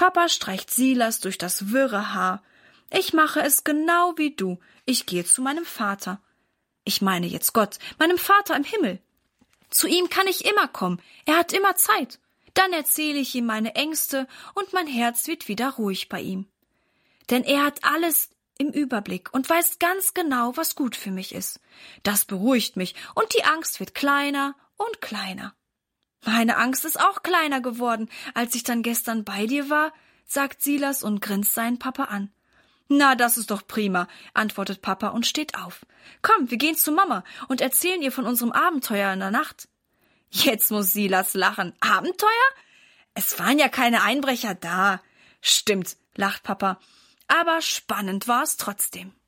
Papa streicht Silas durch das wirre Haar. Ich mache es genau wie du. Ich gehe zu meinem Vater. Ich meine jetzt Gott, meinem Vater im Himmel. Zu ihm kann ich immer kommen. Er hat immer Zeit. Dann erzähle ich ihm meine Ängste und mein Herz wird wieder ruhig bei ihm. Denn er hat alles im Überblick und weiß ganz genau, was gut für mich ist. Das beruhigt mich und die Angst wird kleiner und kleiner. Meine Angst ist auch kleiner geworden, als ich dann gestern bei dir war, sagt Silas und grinst seinen Papa an. Na, das ist doch prima, antwortet Papa und steht auf. Komm, wir gehen zu Mama und erzählen ihr von unserem Abenteuer in der Nacht. Jetzt muss Silas lachen. Abenteuer? Es waren ja keine Einbrecher da. Stimmt, lacht Papa. Aber spannend war es trotzdem.